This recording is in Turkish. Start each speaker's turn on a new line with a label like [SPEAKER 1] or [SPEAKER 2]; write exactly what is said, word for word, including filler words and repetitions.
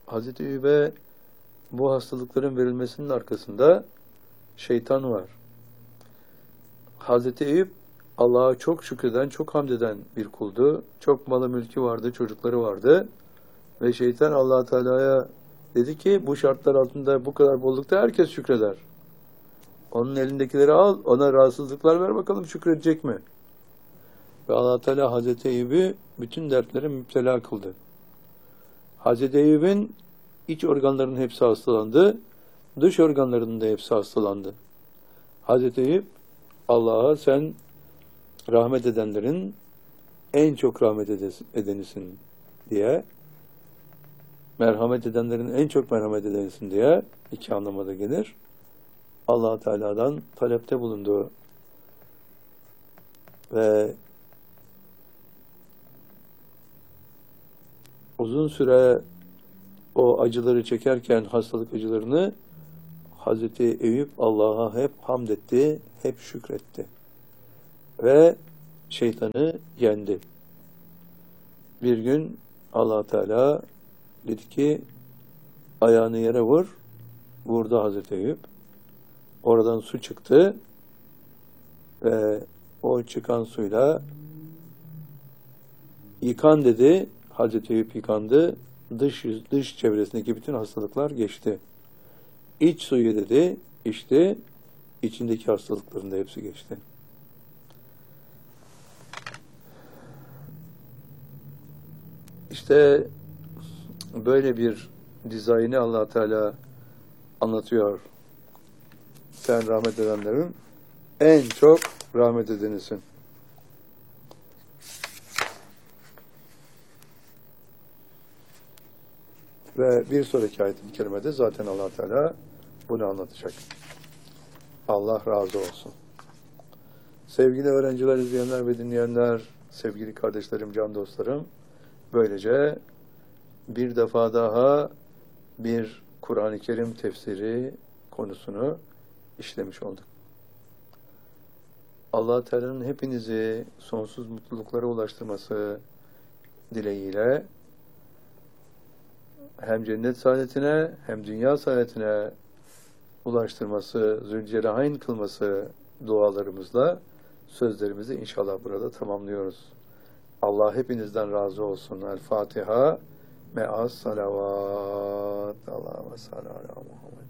[SPEAKER 1] Hazreti Eyüp'e bu hastalıkların verilmesinin arkasında şeytan var. Hazreti Eyüp Allah'a çok şükreden, çok hamd eden bir kuldu. Çok malı mülkü vardı, çocukları vardı. Ve şeytan Allah Teala'ya dedi ki bu şartlar altında bu kadar bollukta herkes şükreder. Onun elindekileri al, ona rahatsızlıklar ver bakalım şükredecek mi? Ve Allah Teala Hazreti Eyüp'ü bütün dertlere müptela kıldı. Hazreti Eyüp'ün iç organlarının hepsi hastalandı, dış organlarının da hepsi hastalandı. Hazreti Eyüp, Allah'a sen rahmet edenlerin en çok rahmet edenisin diye, merhamet edenlerin en çok merhamet edenisin diye iki anlamada gelir. Allah Teala'dan talepte bulundu ve uzun süre o acıları çekerken, hastalık acılarını, Hazreti Eyüp Allah'a hep hamd etti, hep şükretti. Ve şeytanı yendi. Bir gün Allah Teala dedi ki, ayağını yere vur, vurdu Hazreti Eyüp. Oradan su çıktı ve o çıkan suyla yıkan dedi, Hazreti Eyüp yıkandı, dış yüz, dış çevresindeki bütün hastalıklar geçti. İç suyu dedi, içti, içindeki hastalıkların da hepsi geçti. İşte böyle bir dizaynı Allah Teala anlatıyor. Sen rahmet edenlerin en çok rahmet edenisin. Ve bir sonraki ayet-i kerimede zaten Allah Teala bunu anlatacak. Allah razı olsun. Sevgili öğrenciler, izleyenler ve dinleyenler, sevgili kardeşlerim, can dostlarım, böylece bir defa daha bir Kur'an-ı Kerim tefsiri konusunu işlemiş olduk. Allah Teala'nın hepinizi sonsuz mutluluklara ulaştırması dileğiyle hem cennet saadetine hem dünya saadetine ulaştırması, Zülcelayn kılması dualarımızla sözlerimizi inşallah burada tamamlıyoruz. Allah hepinizden razı olsun. El Fatiha me'as salavat. Allahümme salli ala Muhammed.